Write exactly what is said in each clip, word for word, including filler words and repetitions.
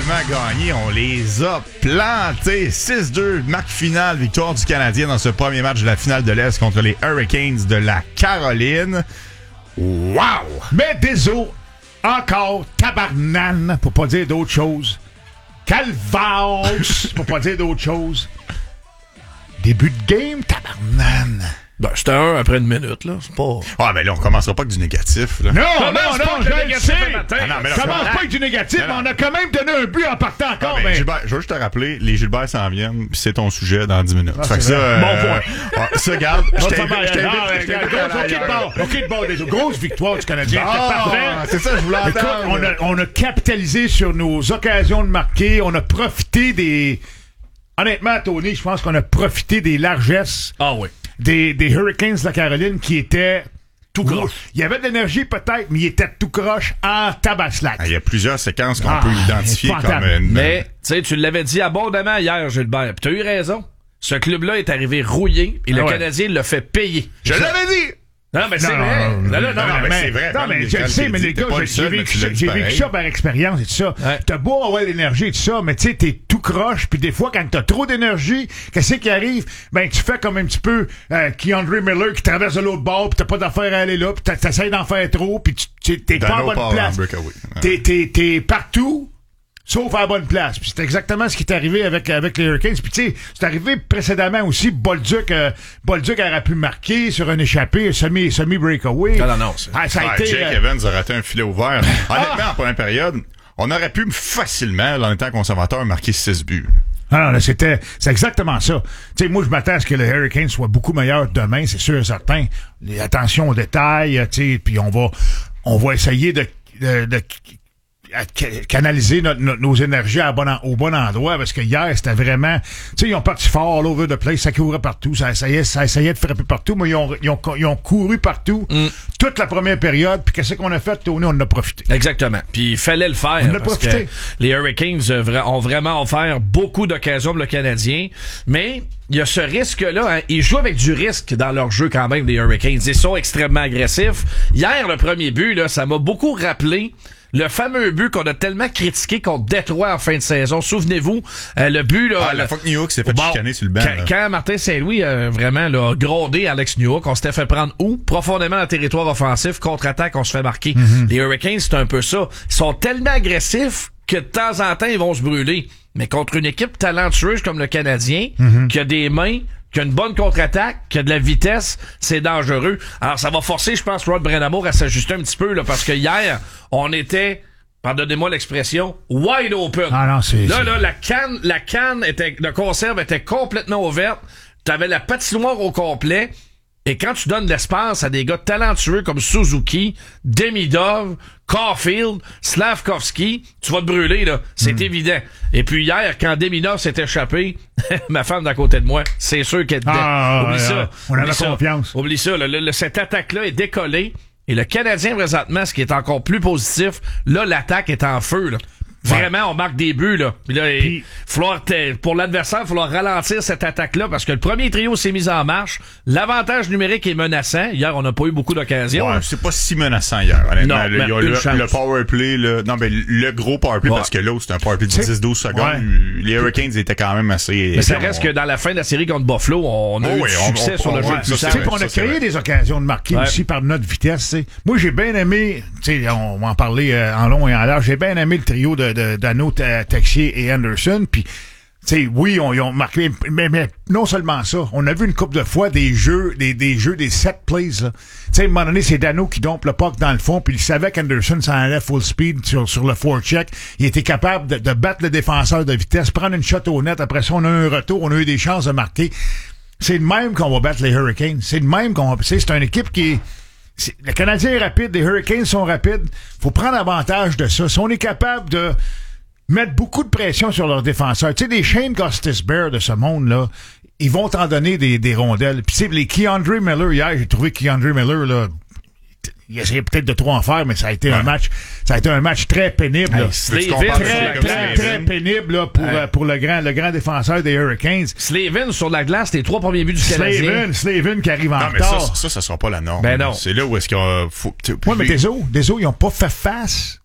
finalement gagné. On les a plantés. six deux, marque finale, victoire du Canadien dans ce premier match de la finale de l'Est contre les Hurricanes de la Caroline. Wow! Mais désolé, encore tabarnane, pour pas dire d'autre chose. Calvasse, pour pas dire d'autre chose. Début de game, tabarnane. Ben, c'était un après une minute, là. C'est pas. Ah, ben là, on commencera pas avec du négatif, là. Non, Commence non, pas non, avec je le le négatif sais. le matin. Ah non, mais là, Commence je- pas avec du négatif, Non, non. mais on a quand même donné un but en partant Ah, encore. ben, mais... Gilbert, je veux juste te rappeler, les Gilbert s'en viennent, pis c'est ton sujet dans dix minutes. Ah, fait que c'est ça, vrai. euh, Bon point. ah, ça, garde. Je Ça t'invite, va, je t'invite, non, je regarde, t'invite à grosse- aller OK de ailleurs. bord, OK de bord, des grosse victoire du Canadien. Ah, C'était parfait. c'est ça, je voulais Écoute, entendre. on a, on a capitalisé sur nos occasions de marquer. On a profité des... Honnêtement, Tony, je pense qu'on a profité des largesses Ah oui. des, des Hurricanes de la Caroline qui étaient tout croche. Il y avait de l'énergie peut-être, mais ils étaient tout croche en tabaslac. Ah, il y a plusieurs séquences qu'on Ah, peut identifier épouvantable. comme une... Mais, tu sais, tu l'avais dit abondamment hier, Gilbert. Puis t'as eu raison. Ce club-là est arrivé rouillé et Ah le ouais. Canadien l'a fait payer. Je l'avais dit! Non, mais c'est Non, vrai. non, Non, non, non, non, mais mais c'est vrai. Non, Même mais les je gars, le sais, j'ai mais dit, les t'es gars, pas le j'ai seul, j'ai mais vécu, tu l'as ça- dit j'ai vécu pareil. ça par expérience et tout ça. Ouais. T'as beau avoir l'énergie et tout ça, mais tu sais, t'es tout croche, puis des fois, quand t'as trop d'énergie, qu'est-ce qui arrive? Ben, tu fais comme un petit peu euh, Keandre Miller qui traverse de l'autre bord, puis t'as pas d'affaire à aller là, puis t'essayes d'en faire trop, puis tu- tu- t'es pas à Dano bonne part en place. breakaway. Ouais. T'es, t'es, t'es partout, sauf à la bonne place. Puis c'est exactement ce qui est arrivé avec, avec les Hurricanes. Puis tu sais, c'est arrivé précédemment aussi. Bolduc, euh, Bolduc aurait pu marquer sur un échappé, semi, semi-breakaway. Non, non, non, c'est- Ah, ça a Ah, été... Jake euh, Evans a raté un filet ouvert. Honnêtement, en première période, on aurait pu facilement, là, en étant conservateur, marquer six buts. Ah non, là, c'était, c'est exactement ça. Tu sais, moi, je m'attends à ce que le Hurricane soit beaucoup meilleur demain, c'est sûr et certain. Les attention aux détails, euh, tu sais, puis on va, on va essayer de, de, de à ca- canaliser notre- notre- nos énergies à bon en- au bon endroit, parce que hier, c'était vraiment, tu sais, ils ont parti fort, all over the place, ça courait partout, ça essayait, ça essayait de frapper partout, mais ils ont, ils ont, ils ont couru partout, toute la première période, puis qu'est-ce qu'on a fait, Tony? On en a profité. Exactement. Puis il fallait le faire. On a parce profité. que les Hurricanes euh, vra- ont vraiment offert beaucoup d'occasions pour le Canadien. Mais il y a ce risque-là. Hein. Ils jouent avec du risque dans leur jeu quand même, les Hurricanes. Ils sont extrêmement agressifs. Hier, le premier but, là, ça m'a beaucoup rappelé le fameux but qu'on a tellement critiqué contre Détroit en fin de saison. Souvenez-vous, euh, le but... Là, Ah, la le- fois que New York s'est fait Bon, chicaner sur le banc. Quand, là. quand Martin Saint-Louis a vraiment là, grondé Alex Newhook, on s'était fait prendre où? Profondément dans le territoire offensif, contre-attaque, on se fait marquer. Mm-hmm. Les Hurricanes, c'est un peu ça. Ils sont tellement agressifs que de temps en temps, ils vont se brûler. Mais contre une équipe talentueuse comme le Canadien, Mm-hmm. qui a des mains, qui a une bonne contre-attaque, qui a de la vitesse, c'est dangereux. Alors, ça va forcer, je pense, Rod Brind'Amour à s'ajuster un petit peu, là, parce que hier, on était... Pardonnez-moi l'expression, wide open. Ah non, c'est- Là, c'est- là, la canne, la canne était, de conserve était complètement ouverte. T'avais la patinoire au complet. Et quand tu donnes de l'espace à des gars talentueux comme Suzuki, Demidov, Caulfield, Slavkovski, tu vas te brûler, là. C'est Hmm. évident. Et puis hier, quand Demidov s'est échappé, ma femme d'à côté de moi, c'est sûr qu'elle était. Ah, Oublie ouais, ça. ouais. On Oublie avait ça. confiance. Oublie ça, là. Le- le- cette attaque-là est décollée. Et le Canadien, présentement, ce qui est encore plus positif, là, l'attaque est en feu, là. Vraiment, on marque des buts, là. Puis là, il Puis- falloir t- pour l'adversaire, il va falloir ralentir cette attaque-là parce que le premier trio s'est mis en marche. L'avantage numérique est menaçant. Hier, on n'a pas eu beaucoup d'occasions. Ouais, c'est pas si menaçant hier, honnêtement. Non, Le- mais il y a une le, chance. le power play, là. Non, mais le gros power play, Ouais. parce que l'autre, c'est un power play de dix douze secondes. Ouais. Les Hurricanes étaient quand même assez... Mais ça on- reste que dans la fin de la série contre Buffalo, on a Oh eu oui, du on- succès on- sur le on- jeu ouais, de ça, puissance. c'est Tu sais, vrai. puis on a ça, c'est créé vrai. des occasions de marquer Ouais. aussi par notre vitesse. tu sais. Moi, j'ai bien aimé, tu sais, on va en parler euh, en long et en large, j'ai bien aimé le trio de, de Dano, Ta- Texier et Anderson. Puis, tu sais, oui, on, ils ont marqué, mais, mais non seulement ça. On a vu une couple de fois des jeux, des, des jeux, des set plays. là. Tu sais, à un moment donné, c'est Dano qui dompe le puck dans le fond, puis il savait qu'Anderson s'en allait full speed sur, sur le forecheck. Il était capable de, de battre le défenseur de vitesse, prendre une shot au net. Après ça, on a eu un retour, on a eu des chances de marquer. C'est de même qu'on va battre les Hurricanes. C'est de même qu'on va... tu sais, c'est une équipe qui est... c'est- le Canadien est rapide, les Hurricanes sont rapides. Faut prendre avantage de ça. Si on est capable de mettre beaucoup de pression sur leurs défenseurs, tu sais, des Shane Gostisbehere de ce monde-là, ils vont t'en donner des, des rondelles. Puis tu sais, les Keandre Miller, hier, j'ai trouvé Keandre Miller, là, il essayait peut-être de trop en faire, mais ça a été un match, ça a été un match très pénible. là. Slavin, Veux-tu qu'on parle de Très, ça comme très, Slavin? très pénible là, pour, Ouais. euh, pour le grand, le grand défenseur des Hurricanes. Slavin sur la glace, les trois premiers buts du Canadien. Slavin, Slavin qui arrive en Non, mais ça, retard. ça, ça sera pas la norme. Ben non. C'est là où est-ce qu'il y a... Faut, tu- Oui, mais des autres, des autres, ils ont pas fait face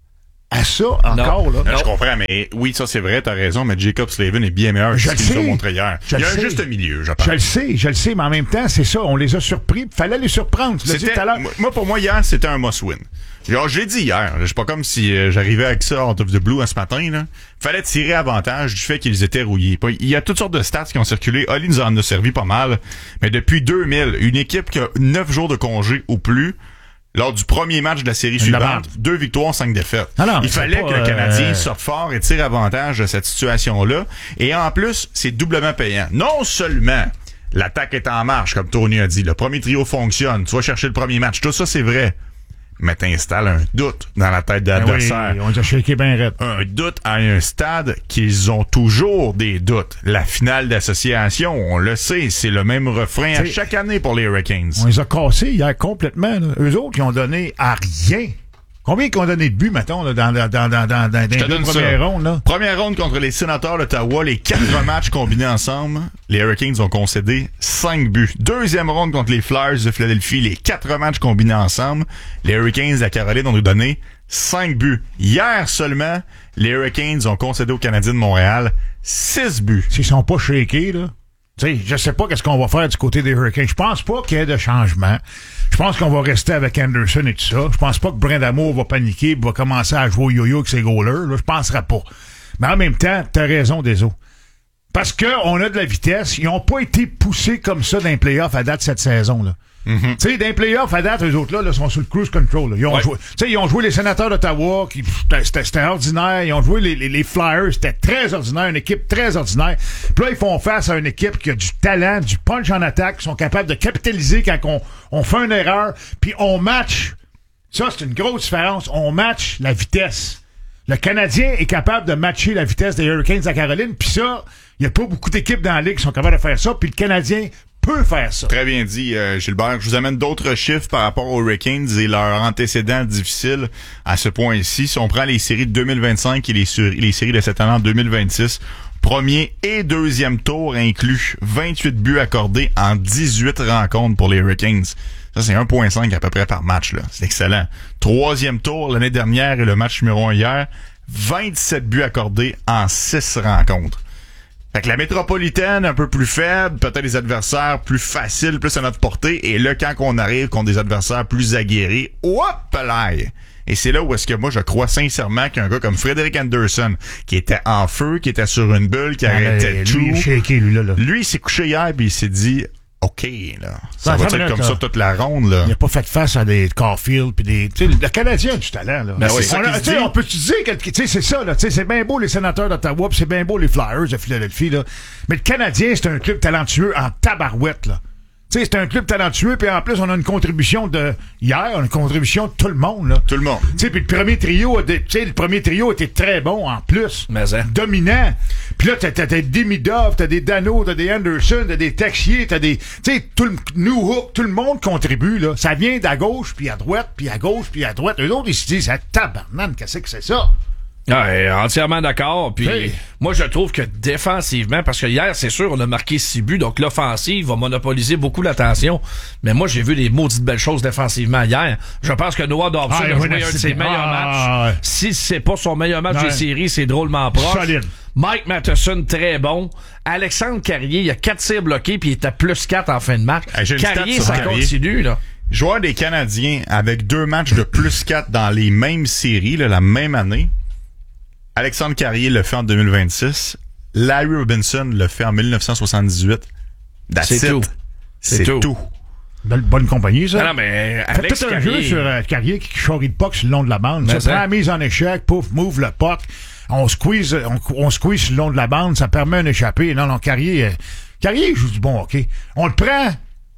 à ça encore. Non. Là. Non, je comprends, mais oui, ça c'est vrai, t'as raison, mais Jacob Slavin est bien meilleur que Je ce le qu'il nous a sais. montré hier. Je Il y a le un sais. juste milieu, je pense. Je le sais, je le sais, mais en même temps, c'est ça, on les a surpris. Fallait les surprendre. Tu l'as dit C'était- tout à l'heure. Moi, pour moi, hier, c'était un must-win. Genre, je l'ai dit hier. C'est pas comme si euh, j'arrivais avec ça out of the blue hein, ce matin. Là. Fallait tirer avantage du fait qu'ils étaient rouillés. Pas- Il y a toutes sortes de stats qui ont circulé. Oli nous en a servi pas mal. Mais depuis deux mille, une équipe qui a neuf jours de congé ou plus, lors du premier match de la série suivante, merde. deux victoires, cinq défaites. Ah non, Il c'est fallait pas, que le Canadien euh, sorte fort et tire avantage de cette situation-là. Et en plus, c'est doublement payant. Non seulement l'attaque est en marche, comme Tony a dit, le premier trio fonctionne, tu vas chercher le premier match, tout ça c'est vrai. Mais t'installes un doute dans la tête de Ben l'adversaire. oui, on les a shaké bien raide. Un doute à un stade qu'ils ont toujours des doutes. La finale d'association, on le sait, c'est le même refrain à T'sais, chaque année pour les Hurricanes. On les a cassés hier complètement. Là. Eux autres, ils ont donné à rien. Combien ils ont donné de buts, mettons, là, dans, dans, dans, dans, dans, dans Je te les deux donne premières ça. rondes? Là? Première ronde contre les Sénateurs d'Ottawa, les quatre matchs combinés ensemble, les Hurricanes ont concédé cinq buts. Deuxième ronde contre les Flyers de Philadelphie, les quatre matchs combinés ensemble, les Hurricanes de la Caroline ont donné cinq buts. Hier seulement, les Hurricanes ont concédé aux Canadiens de Montréal six buts. S'ils sont pas shakés, là. Tu sais, je sais pas qu'est-ce qu'on va faire du côté des Hurricanes. Je pense pas qu'il y ait de changement. Je pense qu'on va rester avec Anderson et tout ça. Je pense pas que Brindamour va paniquer et va commencer à jouer au yo-yo avec ses goalers. Là, je penserais pas. Mais en même temps, t'as raison, Deso. Parce que on a de la vitesse. Ils ont pas été poussés comme ça dans les playoffs à date cette saison, là. Mm-hmm. Tu sais, dans les playoffs, à date, eux autres, là, là sont sur le cruise control. Là. Ils ont Ouais. joué, tu sais, ils ont joué les Sénateurs d'Ottawa, qui, pff, c'était, c'était ordinaire. Ils ont joué les, les, les Flyers, c'était très ordinaire, une équipe très ordinaire. Puis là, ils font face à une équipe qui a du talent, du punch en attaque, qui sont capables de capitaliser quand on, on fait une erreur, puis on match. Ça, c'est une grosse différence. On match la vitesse. Le Canadien est capable de matcher la vitesse des Hurricanes de la Caroline, puis ça, il n'y a pas beaucoup d'équipes dans la Ligue qui sont capables de faire ça, puis le Canadien peut faire ça. Très bien dit, euh, Gilbert. Je vous amène d'autres chiffres par rapport aux Hurricanes et leurs antécédents difficiles à ce point-ci. Si on prend les séries de deux mille vingt-cinq et les, sur- les séries de cette année en deux mille vingt-six, premier et deuxième tour inclus vingt-huit buts accordés en dix-huit rencontres pour les Hurricanes. Ça, c'est un virgule cinq à peu près par match, là. C'est excellent. Troisième tour l'année dernière et le match numéro un hier, vingt-sept buts accordés en six rencontres. Fait que la métropolitaine, un peu plus faible, peut-être des adversaires plus faciles, plus à notre portée, et là, quand on arrive contre des adversaires plus aguerris, hop là! Et c'est là où est-ce que moi, je crois sincèrement qu'un gars comme Frédéric Anderson, qui était en feu, qui était sur une bulle, qui arrêtait lui, tout, il est shaké, lui, là, là. lui, il s'est couché hier, puis il s'est dit, OK, là, ça Ben, va attends être une comme minute, ça là. toute la ronde, là. Il n'a pas fait face à des Caulfield puis des. Tu sais, le Canadien a du talent, là. Ben, c'est ça on, qu'il a- se tu sais, dit. on peut te dire que tu sais, c'est ça, là. Tu sais, c'est bien beau les Sénateurs d'Ottawa, puis c'est bien beau les Flyers de Philadelphie, là. Mais le Canadien, c'est un club talentueux en tabarouette, là. Tu sais, c'est un club talentueux, puis en plus, on a une contribution de hier, on a une contribution de tout le monde, là. Tout le monde. Tu sais, puis le premier trio, a des- tu sais, le premier trio était très bon en plus. Mais, hein. Dominant. Puis là, t'as, t'as, t'as des Demidov, t'as des Dano, t'as des Anderson, t'as des Texier, t'as des, tu sais, tout le, New Hook, tout le monde contribue, là. Ça vient d'à gauche, puis à droite, puis à gauche, puis à droite. Eux autres, ils se disent, ah, tabarnane, qu'est-ce que c'est ça? Ouais, entièrement d'accord. Puis Hey. moi, je trouve que défensivement, parce que hier, c'est sûr, on a marqué six buts, donc l'offensive va monopoliser beaucoup l'attention. Mais moi, j'ai vu des maudites belles choses défensivement hier. Je pense que Noah Dobson Ah, a oui, joué un de c'est- ses meilleurs ah, matchs. ouais. Si c'est pas son meilleur match Ouais. des séries, c'est drôlement proche. Solide. Mike Matheson, très bon. Alexandre Carrier, il y a quatre tirs bloqués, puis il était plus quatre en fin de match. Hey, j'ai une stat Carrier, sur ça Carrier. continue, là. Joueur des Canadiens avec deux matchs de plus quatre dans les mêmes séries, là, la même année. Alexandre Carrier le fait en deux mille vingt-six. Larry Robinson le fait en dix-neuf cent soixante-dix-huit. That's C'est it. tout. C'est C'est tout. tout. Belle, bonne compagnie, ça. Ah non, mais Fait Alex peut-être un Carrier... jeu sur euh, Carrier qui charrie le puck sur le long de la bande. Mais Ça ça. prend la mise en échec, pouf, move le puck. On squeeze, on, on squeeze sur le long de la bande, ça permet un échappé. Non, non, Carrier, euh, Carrier joue du bon hockey. On le prend.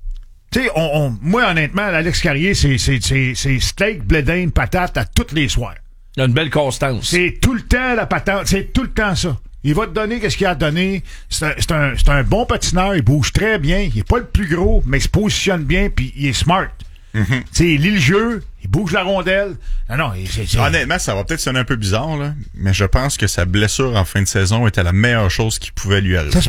Tu sais, on, on, moi, honnêtement, Alex Carrier, c'est, c'est, c'est, c'est steak, bledin, patate à tous les soirs. Il y a une belle constance. C'est tout le temps la patente. C'est tout le temps ça. Il va te donner qu'est-ce qu'il a donné. C'est un, c'est un, c'est un bon patineur. Il bouge très bien. Il est pas le plus gros, mais il se positionne bien puis il est smart. Mm-hmm. Tu sais, il lit le jeu. Il bouge la rondelle. Non, non, il- c'est, c'est... Honnêtement, ça va peut-être sonner un peu bizarre, là, mais je pense que sa blessure en fin de saison était la meilleure chose qui pouvait lui arriver. Ça se peut.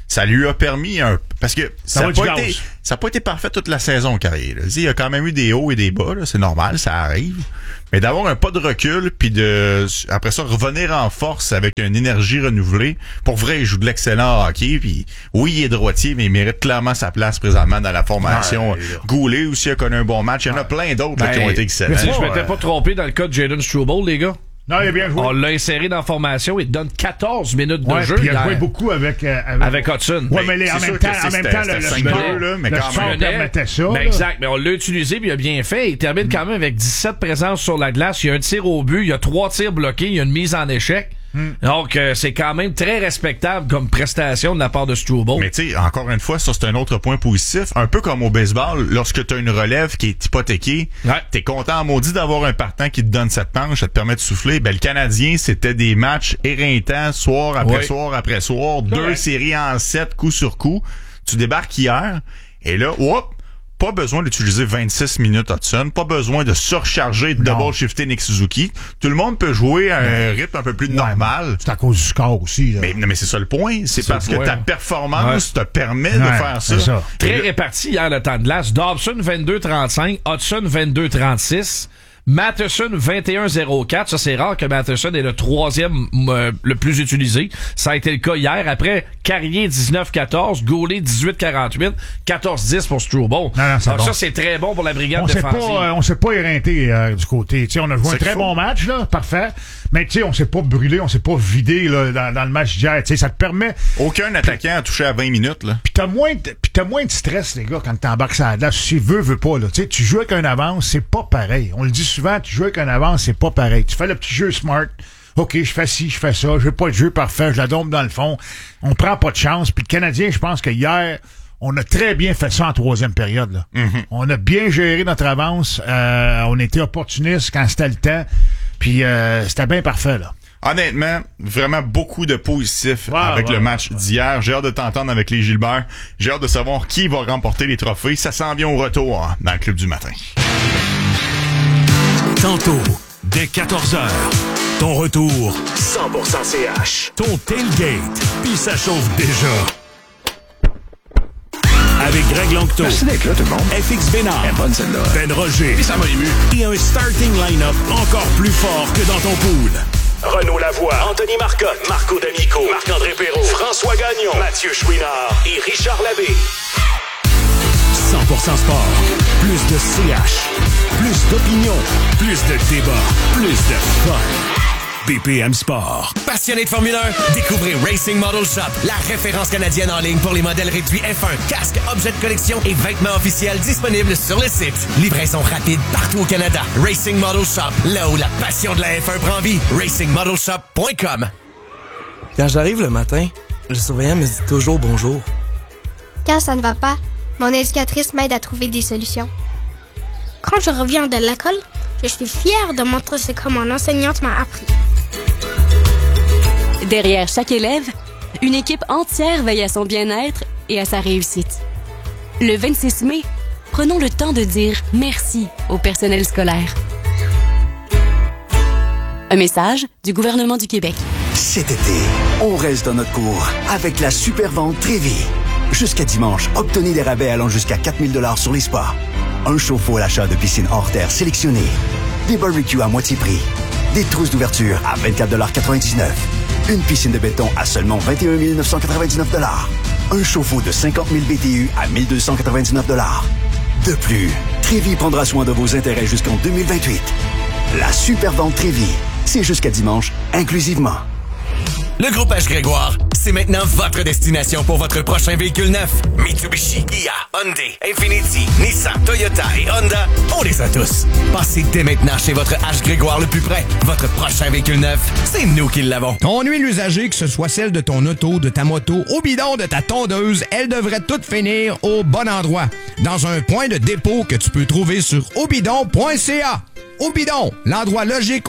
ça lui a permis un... Parce que Ça ça va n'a du pas, gaz. été- ça a pas été parfait toute la saison, Carrier. Là. Il y a quand même eu des hauts et des bas, là, c'est normal, ça arrive. Mais d'avoir un pas de recul, puis de après ça, revenir en force avec une énergie renouvelée, pour vrai, il joue de l'excellent hockey, puis oui, il est droitier, mais il mérite clairement sa place présentement dans la formation. Ouais, là. Goulet aussi a connu un bon match. Il y en a plein d'autres là, qui ont été excellents. Si je Ouais. m'étais pas trompé dans le cas de Jaden Struble, les gars. Non, il a bien joué. On l'a inséré dans la formation. Il te donne quatorze minutes de Ouais, jeu. puis il a joué hier. beaucoup avec... euh, Avec Hudson. Ouais, Mais mais les- en c'est même sûr temps, que en c'est- même temps, c'était- le, le c'était sport, cinq deux, là, mais le quand sport même. permettait ça. Ben là. exact, mais on l'a utilisé puis il a bien fait. Il termine quand même avec dix-sept présences sur la glace. Il y a un tir au but, il y a trois tirs bloqués, il y a une mise en échec. Donc, euh, c'est quand même très respectable comme prestation de la part de Struble. Mais tu sais, encore une fois, ça c'est un autre point positif. Un peu comme au baseball, lorsque tu as une relève qui est hypothéquée, Ouais. t'es content maudit d'avoir un partant qui te donne cette planche, ça te permet de souffler. Ben le Canadien, c'était des matchs éreintants, soir après Ouais. soir après soir, deux Ouais. séries en sept, coup sur coup. Tu débarques hier, et là, hop, pas besoin d'utiliser vingt-six minutes Hudson, pas besoin de surcharger, de Non. double-shifter Nick Suzuki. Tout le monde peut jouer à un rythme un peu plus Ouais, normal. C'est à cause du score aussi. Là. Mais, non, mais c'est ça le point. C'est C'est parce le que point. ta performance te permet de Ouais, faire c'est ça. ça. Très Et là- réparti hier le temps de glace. Dobson vingt-deux trente-cinq, Hudson vingt-deux trente-six, Matheson vingt et un zéro quatre. Ça, c'est rare que Matheson est le troisième euh, le plus utilisé. Ça a été le cas hier. Après, Carrier dix-neuf quatorze, Goulet dix-huit quarante-huit, quatorze dix pour Struble. non, c'est Donc bon. ça, c'est très bon pour la brigade On s'est pas, défensive. euh, on s'est pas éreinté euh, du côté. Tu sais, on a joué un C'est très qu'il bon faut. match, là, parfait. Mais tu sais, on s'est pas brûlé, on s'est pas vidé là, dans, dans le match d'hier. Tu sais, ça te permet. Aucun attaquant a touché à vingt minutes, là. Puis t'as moins, de, puis t'as moins de stress, les gars, quand t'embarques sur la glace. Si veux, veux pas, là. Tu sais, tu joues avec un avance, c'est pas pareil. On le dit souvent, tu joues avec un avance, c'est pas pareil. Tu fais le petit jeu smart. OK, je fais ci, je fais ça. J'ai pas de jeu parfait, je la dompe dans le fond. On prend pas de chance. Puis le Canadien, je pense que hier, on a très bien fait ça en troisième période, là. On a bien géré notre avance. Euh, on était opportuniste quand c'était le temps. Puis euh, c'était bien parfait, là. Honnêtement, vraiment beaucoup de positifs Ouais, avec ouais, le ouais, match d'hier. J'ai hâte de t'entendre avec les Gilbert. J'ai hâte de savoir qui va remporter les trophées. Ça s'en vient au retour hein, dans le Club du matin. Tantôt, dès quatorze heures, ton retour cent pour cent C H. Ton tailgate, puis ça chauffe déjà. Avec Greg Lanctot, Merci d'être là, tout le monde. F X Bénard, Elle est bonne, celle-là. Ben Roger, Puis ça m'a ému. et un starting line-up encore plus fort que dans ton pool. Renaud Lavoie, Anthony Marcotte, Marco D'Amico, Marc-André Perrault, François Gagnon, Mathieu Chouinard et Richard Labbé. cent pour cent sport. Plus de C H. Plus d'opinion. Plus de débat. Plus de fun. B P M Sport. Passionné de Formule un, découvrez Racing Model Shop, la référence canadienne en ligne pour les modèles réduits F un, casques, objets de collection et vêtements officiels disponibles sur le site. Livraison rapide partout au Canada. Racing Model Shop, là où la passion de la F un prend vie. racing model shop point com. Quand j'arrive le matin, le surveillant me dit toujours bonjour. Quand ça ne va pas, mon éducatrice m'aide à trouver des solutions. Quand je reviens de l'école, je suis fière de montrer ce que mon enseignante m'a appris. Derrière chaque élève, une équipe entière veille à son bien-être et à sa réussite. Le vingt-six mai, prenons le temps de dire merci au personnel scolaire. Un message du gouvernement du Québec. Cet été, on reste dans notre cours avec la super vente Trévis. Jusqu'à dimanche, obtenez des rabais allant jusqu'à quatre mille dollars sur les spas. Un chauffe-eau à l'achat de piscine hors terre sélectionnée. Des barbecues à moitié prix. Des trousses d'ouverture à vingt-quatre dollars quatre-vingt-dix-neuf. Une piscine de béton à seulement vingt et un mille neuf cent quatre-vingt-dix-neuf dollars. Un chauffe-eau de cinquante mille B T U à mille deux cent quatre-vingt-dix-neuf dollars. De plus, Trévis prendra soin de vos intérêts jusqu'en deux mille vingt-huit. La super vente Trévis, c'est jusqu'à dimanche, inclusivement. Le Groupe H Grégoire, c'est maintenant votre destination pour votre prochain véhicule neuf. Mitsubishi, Kia, Hyundai, Infiniti, Nissan, Toyota et Honda, on les a tous. Passez dès maintenant chez votre H Grégoire le plus près. Votre prochain véhicule neuf, c'est nous qui l'avons. Ton huile usagée, que ce soit celle de ton auto, de ta moto, au bidon de ta tondeuse, elle devrait toute finir au bon endroit. Dans un point de dépôt que tu peux trouver sur obidon point c a. Au bidon, l'endroit logique